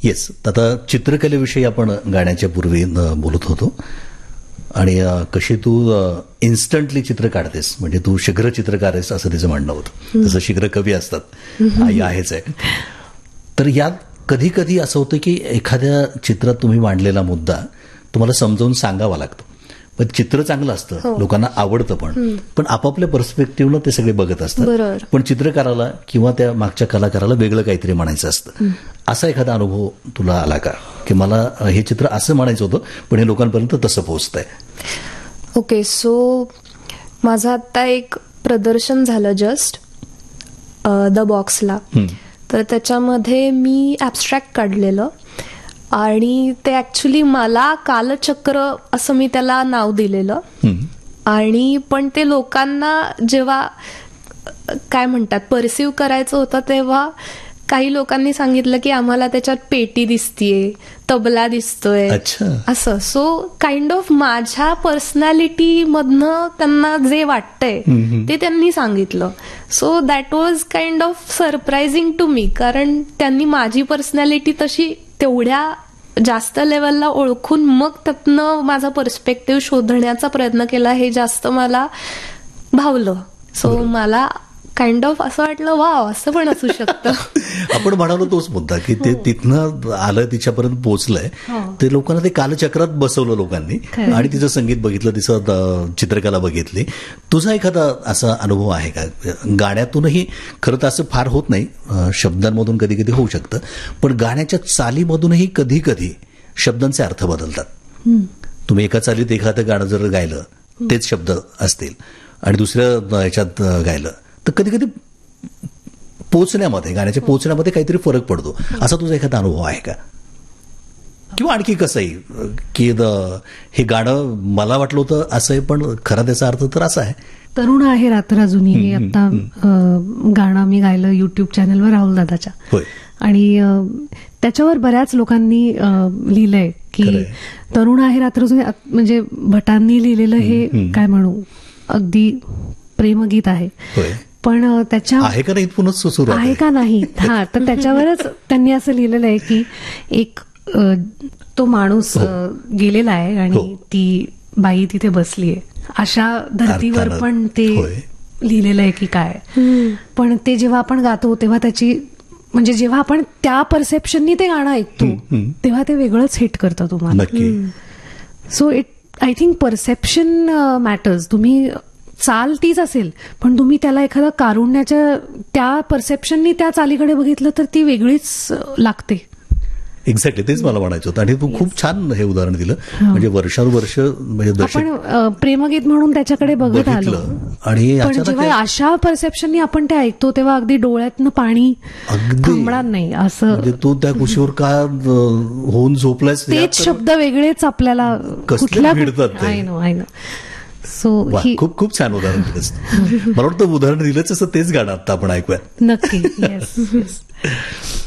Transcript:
Yes, आता चित्रकलेविषयी आपण गाण्याच्या पूर्वी बोलत होतो आणि कशी तू इन्स्टंटली चित्र काढतेस, म्हणजे तू शीघ्र चित्रकार आहेस असं तिचं म्हणणं होतं. जसं शीघ्र कवी असतात, आई आहेच आहे. तर यात कधी कधी असं होतं की एखाद्या चित्रात तुम्ही मांडलेला मुद्दा तुम्हाला समजावून सांगावा लागतो. पण चित्र चांगलं असतं, लोकांना आवडतं, पण आपापल्या पर्स्पेक्टिव्हनं ते सगळे बघत असतात. पण चित्रकाराला किंवा त्या मागच्या कलाकाराला वेगळं काहीतरी म्हणायचं असतं. असा एखादा अनुभव तुला आला का, की मला हे चित्र असं म्हणायचं होतं पण हे लोकांपर्यंत तसं पोहोचतंय? ओके, सो माझं आता एक प्रदर्शन झालं जस्ट द बॉक्सला. तर त्याच्यामध्ये मी ॲब्स्ट्रॅक्ट काढलेलं आणि ते ऍक्च्युली मला कालचक्र असं मी त्याला नाव दिलेलं. आणि पण ते लोकांना जेव्हा काय म्हणतात परसिव्ह करायचं होतं तेव्हा काही लोकांनी सांगितलं की आम्हाला त्याच्यात पेटी दिसतीये, तबला दिसतोय असं. सो काइंड ऑफ माझ्या पर्सनॅलिटी मधनं त्यांना जे वाटतंय ते त्यांनी सांगितलं. So that was kind of surprising to me, कारण त्यांनी माझी पर्सनॅलिटी तशी तेवढ्या जास्त लेवलला ओळखून मग त्यातनं माझा पर्स्पेक्टिव्ह शोधण्याचा प्रयत्न केला, हे जास्त मला भावलं. सो मला काइंड ऑफ असं वाटलं वाव असं पण असू शकतं. आपण म्हणालो तोच मुद्दा की ते तिथनं आलं, तिच्यापर्यंत पोहोचलंय, ते लोकांना ते कालचक्रात बसवलं लोकांनी आणि तिचं संगीत बघितलं, तिचं चित्रकला बघितली. तुझा एखादा असा अनुभव आहे का? गाण्यातूनही खरं तर असं फार होत नाही, शब्दांमधून कधी कधी होऊ शकतं, पण गाण्याच्या चालीमधूनही कधी कधी शब्दांचे अर्थ बदलतात. तुम्ही एका चालीत एखादं गाणं जर गायलं, तेच शब्द असतील, आणि दुसऱ्या ह्याच्यात गायलं तर कधी कधी पोचण्यामध्ये, गाण्याच्या पोचण्यामध्ये काहीतरी फरक पडतो. असा तुझा एखादा अनुभव आहे का? किंवा आणखी कसंही की हे गाणं मला वाटलं होतं असं आहे पण खरा त्याचा अर्थ तर असा आहे. तरुण आहे रात्र अजूनही हे आता गाणं मी गायलं युट्यूब चॅनलवर राहुल दादाच्या. होय. आणि त्याच्यावर बऱ्याच लोकांनी लिहिलंय की तरुण आहे रात्र अजून, म्हणजे भटांनी लिहिलेलं हे काय म्हणू अगदी प्रेमगीत आहे. पण त्याच्या आहे का नाही पुन्हा सुरू आहे का नाही, हा, तर त्याच्यावरच त्यांनी असं लिहिलेलं आहे की एक तो माणूस गेलेला आहे आणि ती बाई तिथे बसलीये, अशा धर्तीवर पण ते लिहिलेलं आहे की काय. पण ते जेव्हा आपण गातो तेव्हा त्याची, म्हणजे जेव्हा आपण त्या परसेप्शननी ते गाणं ऐकतो तेव्हा ते वेगळंच हिट करतं तुम्हाला. So I think perception matters. तुम्ही चाल तीच असेल पण तुम्ही त्याला एखादा कारुण्याच्या त्या परसेप्शननी त्या चालीकडे बघितलं तर ती वेगळीच लागते. एक्झॅक्टली तेच मला म्हणायचं होतं. आणि तू खूप छान हे उदाहरण दिलं. म्हणजे वर्षानुवर्ष म्हणजे आपण प्रेमगीत म्हणून त्याच्याकडे बघत आलो आणि जेव्हा अशा परसेप्शननी आपण ते ऐकतो तेव्हा अगदी डोळ्यातनं पाणी थांबणार नाही असं. म्हणजे तू त्या कुशीवर का होऊन झोपलायस, तेच शब्द वेगळेच आपल्याला कुठल्या मिळतात. सो खूप खूप छान उदाहरण दिलंस. मला वाटतं उदाहरण दिलंच असं तेच गाणं आता आपण ऐकूया नक्की.